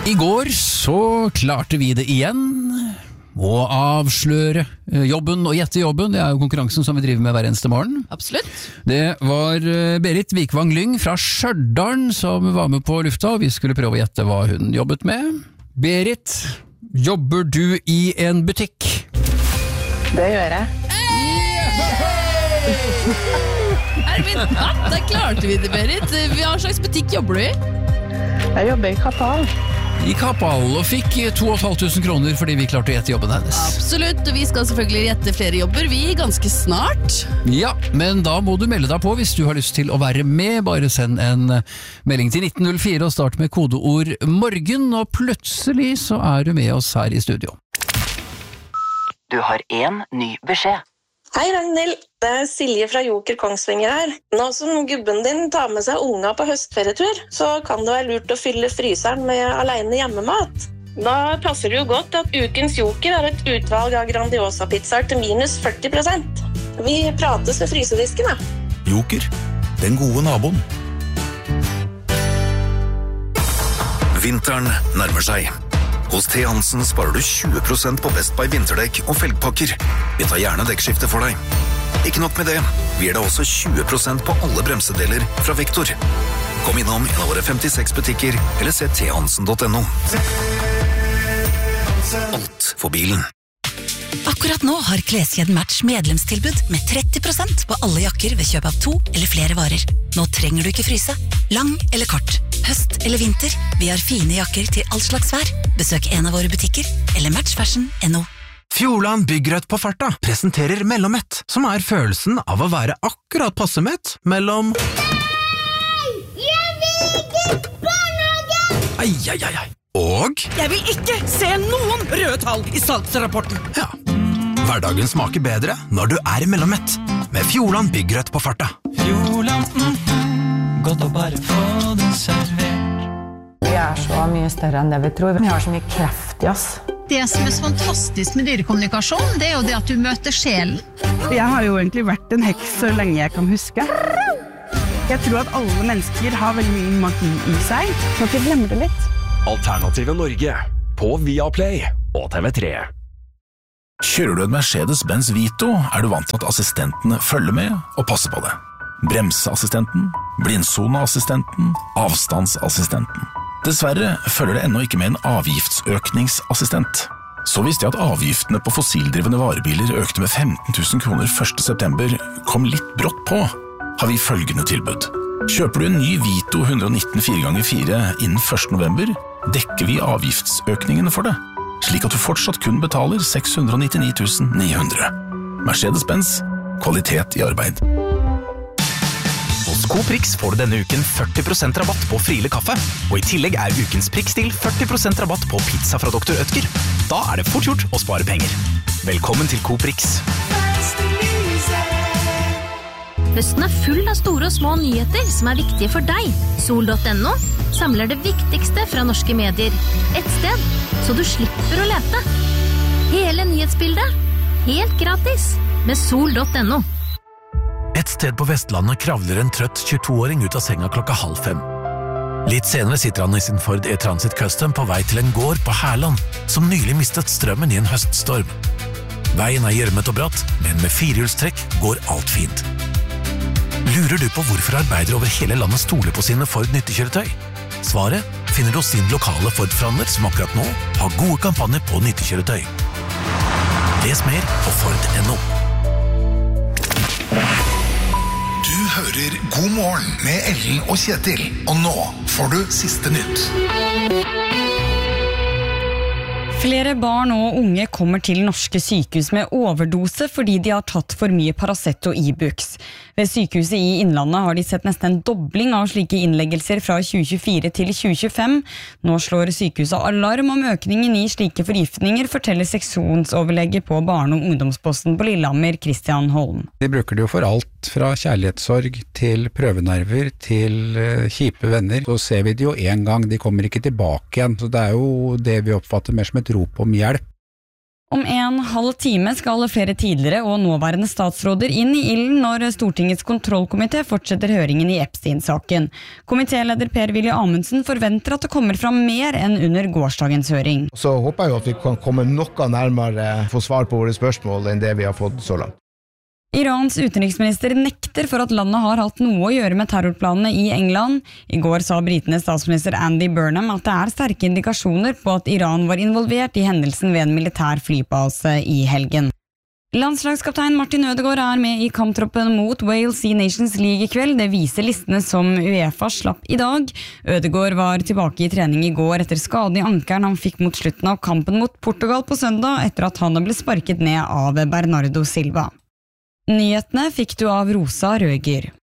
I går så klarte vi det igjen å avsløre jobben og gjette jobben. Det jo konkurransen som vi driver med hver eneste morgen. Absolutt. Det var Berit Vikvang Lyng fra Stjørdal som var med på lufta, og vi skulle prøve å gjette hva hun jobbet med. Berit, jobber du i en butikk? Det gjør jeg. Da klarte vi det, Berit. Hva slags butikk jobber du i? Jeg jobber i Kapal. I Kapal, og fikk 2500 kroner fordi vi klarte å gjette jobben hennes. Absolutt, og vi skal selvfølgelig gjette flere jobber, vi ganske snart. Ja, men da må du melde deg på hvis du har lyst til å være med. Bare send en melding til 1904 og start med kodeord morgen, og plutselig så du med oss her i studio. Du har en ny beskjed. Hei Ragnhild, det Silje fra Joker Kongsvinger her. Nå som gubben din tar med seg unga på høstferietur, så kan det være lurt å fylle fryseren med alene hjemmemat. Da passer det jo godt at ukens Joker et utvalg av Grandiosa-pizzaer til minus 40%. Vi prates ved frysedisken, da. Joker, den gode naboen. Vinteren nærmer seg. Hos T. Hansen sparer du 20% på Best Buy vinterdekk og felgpakker. Vi tar gjerne dekkskifte for deg. Ikke nok med det, vi gir deg også 20% på alle bremsedeler fra Vektor. Kom innom en av våre 56 butikker, eller se thansen.no. Alt for bilen. Akkurat nå har Kleskjeden Match medlemstilbud med 30% på alle jakker ved kjøp av 2 eller flere varer. Nå trenger du ikke fryse. Lang eller kort, høst eller vinter, vi har fine jakker til all slags vær. Besøk en av våre butikker eller matchfashion.no. Fjordland Byggrødt på farta presenterer Mellommett, som følelsen av å være akkurat passe mett mellom... Hei! Jeg vil ikke barnehage! Ai. Og... Jeg vil ikke se noen røde tall i salgsrapporten. Ja, hverdagen smaker bedre når du Mellommett, med Fjordland Byggrødt på farta. Fjordland, godt å bare få det servert. Vi så mye større enn det vi tror. Vi har så mye kreft i oss. Det som så fantastisk med dyrekommunikasjon, det jo det at du møter sjelen. Jeg har jo egentlig vært en heks så lenge jeg kan huske. Jeg tror at alle mennesker har veldig mye magi i seg, så at vi glemmer det litt. Alternative Norge på Viaplay og TV3. Kjører du en Mercedes-Benz Vito, du vant til at assistentene følger med og passer på det. Bremseassistenten, blindsoneassistenten, avstandsassistenten. Dessverre følger det ennå ikke med en avgiftsøkningsassistent. Så visste jeg at avgiftene på fossildrivende varebiler økte med 15 000 kroner 1. september, kom litt brått på, har vi følgende tilbud. Kjøper du en ny Vito 119 4x4 innen 1. november, dekker vi avgiftsøkningene for det, slik at du fortsatt kun betaler 699 900. Mercedes-Benz, kvalitet i arbeid. Hos Coprix får du denne uken 40% rabatt på Friele kaffe, og i tillegg ukens prikkstil 40% rabatt på pizza fra Dr. Ødger. Da det fort gjort å spare penger. Velkommen til Coprix. Høsten full av store og små nyheter som viktige for deg. Sol.no samler det viktigste fra norske medier. Et sted, så du slipper å lete. Hele nyhetsbildet, helt gratis, med Sol.no. Et sted på Vestlandet kravler en trøtt 22-åring ut av senga 4:30. Litt senere sitter han i sin Ford E-Transit Custom på vei til en gård på Herland, som nylig mistet strømmen i en høststorm. Veien gjørmet og bratt, men med firehjulstrekk går alt fint. Lurer du på hvorfor arbeidere over hele landet stoler på sine Ford nyttekjøretøy? Svaret finner du hos din lokale Ford-forhandler som akkurat nå har gode kampanjer på nyttekjøretøy. Les mer på Ford.no. Du hører God morgen med Ellen og Kjetil, og nå får du siste nytt. Flere barn og unge kommer til norske sykehus med overdose fordi de har tatt for mye Paracet og Ibux. Ved sykehuset i Innlandet har de sett nesten en dobling av slike innleggelser fra 2024 til 2025. Nå slår sykehuset alarm om økningen i slike forgiftninger, forteller seksjonsoverlege på Barne- og ungdomsposten på Lillehammer, Christian Holm. De bruker det jo for alt fra kjærlighetssorg til prøvenerver til kjipe venner. Så ser vi det jo en gang, de kommer ikke tilbake igjen. Så det jo det vi oppfatter mer som et rop om hjelp. Om 1,5 time skal flere tidligere og nåværende statsråder inn i ilden når Stortingets kontrollkomité fortsetter høringen i Epstein-saken. Komitéleder Per-Willy Amundsen forventer at det kommer fram mer enn under gårsdagens høring. Så håper jeg jo at vi kan komme noe nærmere få svar på våre spørsmål enn det vi har fått så langt. Irans utenriksminister nekter for at landet har hatt noe å gjøre med terrorplanene i England. I går sa britenes statsminister Andy Burnham at det er sterke indikasjoner på at Iran var involvert i hendelsen ved en militær flybase i helgen. Landslagskaptein Martin Ødegaard er med i kamptroppen mot Wales i Nations League i kveld. Det viser listene som UEFA slapp i dag. Ødegaard var tilbake i trening i går etter skade i ankeren han fikk mot slutten av kampen mot Portugal på søndag, etter at han ble sparket ned av Bernardo Silva. Nyhetene fikk du av Rosa Røger.